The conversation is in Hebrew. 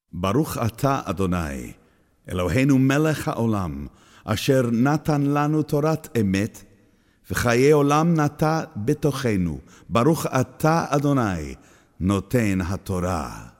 ברוך אתה, אדוני, אלוהינו מלך העולם, אשר נתן לנו תורת אמת, וחיי עולם נטע בתוכנו. ברוך אתה, אדוני, נותן התורה.